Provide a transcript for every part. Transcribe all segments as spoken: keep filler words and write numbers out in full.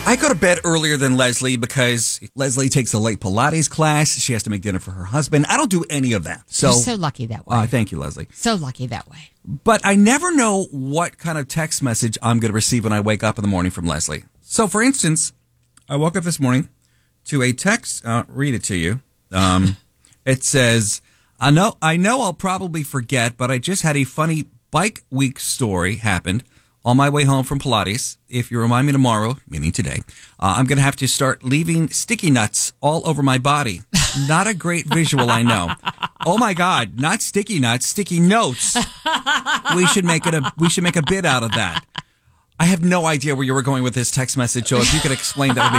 I go to bed earlier than Leslie because Leslie takes a late Pilates class. She has to make dinner for her husband. I don't do any of that. So, You're so lucky that way. Uh, thank you, Leslie. So lucky that way. But I never know what kind of text message I'm going to receive when I wake up in the morning from Leslie. So, for instance, I woke up this morning to a text. I'll read it to you. Um, it says, I know, I know I'll probably forget, but I just had a funny bike week story happened on my way home from Pilates. If you remind me tomorrow, meaning today, uh, I'm going to have to start leaving sticky nuts all over my body. Not a great visual, I know. Oh my God, not sticky nuts, sticky notes. We should make it a we should make a bit out of that. I have no idea where you were going with this text message, so if you could explain, that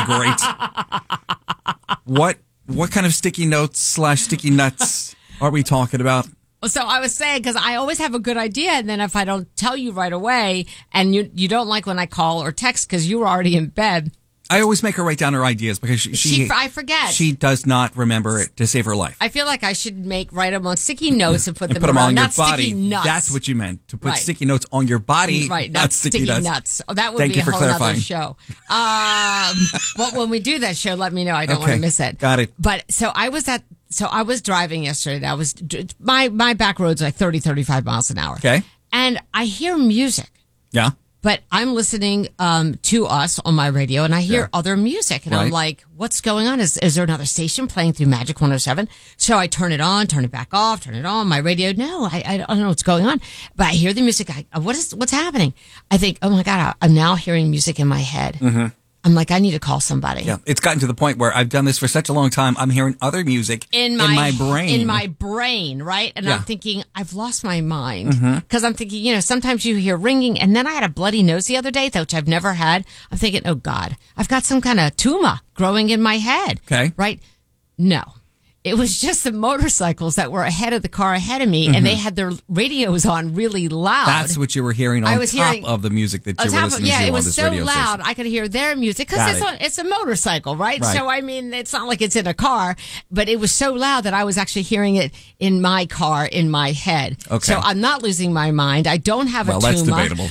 would be great. What what kind of sticky notes slash sticky nuts are we talking about? So I was saying, because I always have a good idea, and then if I don't tell you right away, and you you don't like when I call or text because you were already in bed. I always make her write down her ideas because she, she, she I forget. She does not remember it to save her life. I feel like I should make write them on sticky notes and put and them, put them around, on your not body. Sticky nuts. That's what you meant, to put right. sticky notes on your body, right? Not, Not sticky, sticky nuts. nuts. Oh, that would Thank be you a for whole clarifying. other show. Um, but when we do that show, let me know. I don't Okay. want to miss it. Got it. But so I was at. So I was driving yesterday. I was my my back road's like thirty, thirty-five miles an hour. Okay. And I hear music. Yeah. But I'm listening um, to us on my radio, and I hear Yeah. other music, and Right. I'm like, "What's going on? Is is there another station playing through Magic one oh seven?" So I turn it on, turn it back off, turn it on. My radio, no, I, I don't know what's going on, but I hear the music. I, what is what's happening? I think, oh my God, I'm now hearing music in my head. Mm-hmm. I'm like, I need to call somebody. Yeah, it's gotten to the point where I've done this for such a long time. I'm hearing other music in my, in my brain. In my brain, right? And Yeah. I'm thinking, I've lost my mind. Because I'm thinking, you know, sometimes you hear ringing, and then I had a bloody nose the other day, which I've never had. I'm thinking, oh God, I've got some kind of tumor growing in my head. Okay. Right? No. It was just the motorcycles that were ahead of the car ahead of me, and they had their radios on really loud. That's what you were hearing on I was top hearing- of the music that On you were top of- listening yeah, to it on was this so radio loud. station. I could hear their music because Got it's it. on, it's a motorcycle, right? Right. So I mean, it's not like it's in a car, but it was so loud that I was actually hearing it in my car in my head. Okay. So I'm not losing my mind. I don't have Well, a that's tumor. debatable.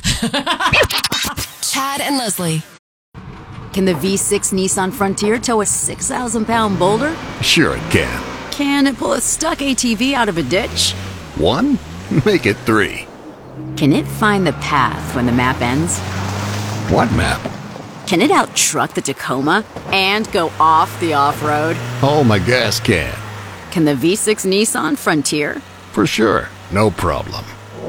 Chad and Leslie. Can the V six Nissan Frontier tow a six thousand pound boulder? Sure it can. Can it pull a stuck A T V out of a ditch? One? Make it three. Can it find the path when the map ends? What map? Can it out-truck the Tacoma and go off the off-road? Oh, my gas can. Can the V six Nissan Frontier? For sure. No problem.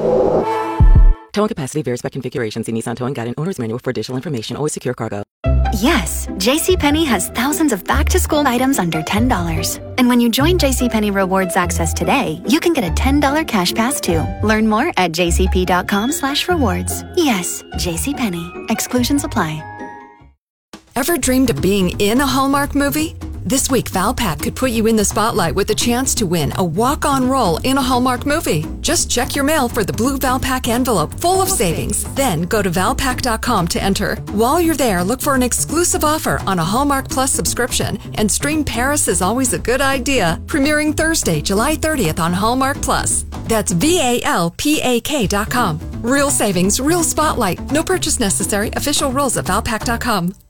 Towing capacity varies by configuration. See Nissan Towing Guide and Owner's Manual for additional information. Always secure cargo. Yes, JCPenney has thousands of back-to-school items under ten dollars. And when you join JCPenney Rewards Access today, you can get a ten dollars cash pass too. Learn more at jcp.com slash rewards. Yes, JCPenney. Exclusions apply. Ever dreamed of being in a Hallmark movie? This week, Valpak could put you in the spotlight with the chance to win a walk-on role in a Hallmark movie. Just check your mail for the blue Valpak envelope full of savings. Then go to valpak dot com to enter. While you're there, look for an exclusive offer on a Hallmark Plus subscription. And stream Paris is Always a Good Idea, premiering Thursday, July thirtieth on Hallmark Plus. That's V A L P A K dot com. Real savings, real spotlight. No purchase necessary. Official rules at valpak dot com.